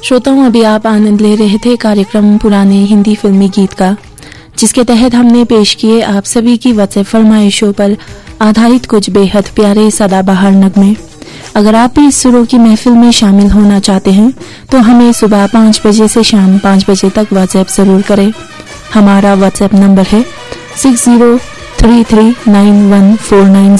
श्रोताओं, अभी आप आनंद ले रहे थे कार्यक्रम पुराने हिंदी फिल्मी गीत का, जिसके तहत हमने पेश किए आप सभी की व्हाट्सएप फरमाइशों पर आधारित कुछ बेहद प्यारे सदाबहार नगमे। अगर आप भी इस सुरों की महफिल में शामिल होना चाहते हैं तो हमें सुबह 5 बजे से शाम 5 बजे तक व्हाट्सएप जरूर करें। हमारा व्हाट्सएप नंबर है 60339149